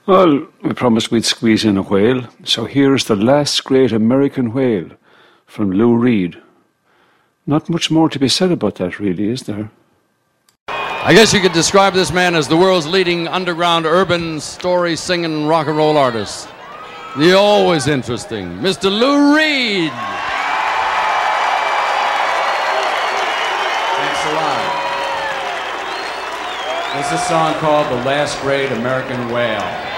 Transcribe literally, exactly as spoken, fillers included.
Well, we promised we'd squeeze in a whale, so here's The Last Great American Whale from Lou Reed. Not much more to be said about that, really, is there? I guess you could describe this man as the world's leading underground urban story-singing rock and roll artist. The always interesting Mister Lou Reed. Thanks a lot. This is a song called The Last Great American Whale.